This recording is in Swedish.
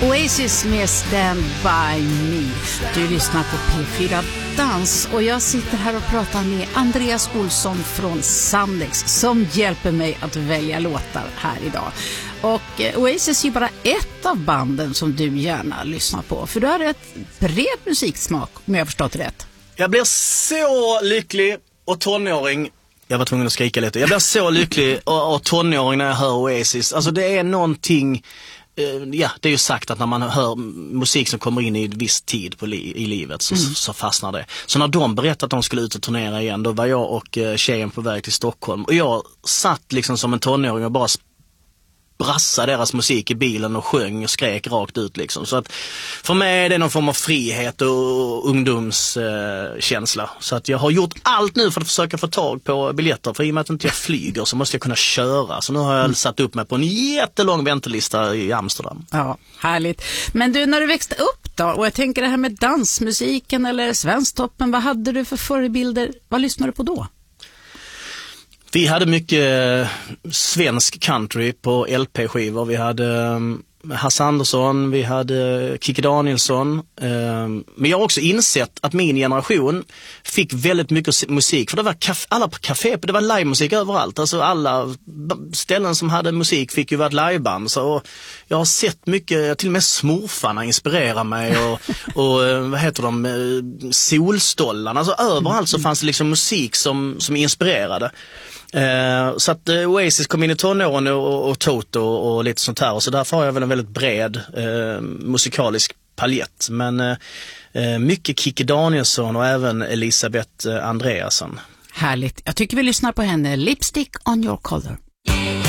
Oasis med Stand By Me. Du lyssnar på P4 Dans och jag sitter här och pratar med Andreas Olsson från Sandex som hjälper mig att välja låtar här idag. Och Oasis är ju bara ett av banden som du gärna lyssnar på, för du har ett bred musiksmak om jag har förstått rätt. Jag blir så lycklig och tonåring. Jag var tvungen att skrika lite. Jag blir så lycklig och tonåring när jag hör Oasis. Alltså det är någonting... Ja, det är ju sagt att när man hör musik som kommer in i en viss tid i livet så fastnar det. Så när de berättade att de skulle ut och turnera igen, då var jag och tjejen på väg till Stockholm. Och jag satt liksom som en tonåring och bara brassade deras musik i bilen och sjöng och skrek rakt ut liksom. Så att för mig är det någon form av frihet och ungdomskänsla. Så att jag har gjort allt nu för att försöka få tag på biljetter. För i och med att inte jag flyger så måste jag kunna köra. Så nu har jag satt upp mig på en jättelång väntelista i Amsterdam. Ja, härligt. Men du, när du växte upp då, och jag tänker det här med dansmusiken eller Svensktoppen, vad hade du för förebilder? Vad lyssnade du på då? Vi hade mycket svensk country på LP-skivor. Vi hade Hasse Andersson, vi hade Kikki Danielsson. Men jag har också insett att min generation fick väldigt mycket musik. För det var alla på café, det var livemusik överallt. Alltså alla ställen som hade musik fick ju vara ett liveband. Så jag har sett mycket, till och med smurfarna inspirerar mig. Och vad heter de? Solstollarna. Alltså överallt så fanns det liksom musik som inspirerade. Så att Oasis kom in i tonåren och Toto och lite sånt här. Och så därför har jag väl en väldigt bred musikalisk palett. Men mycket Kikki Danielsson och även Elisabeth Andreasson. Härligt. Jag tycker vi lyssnar på henne. Lipstick on your collar.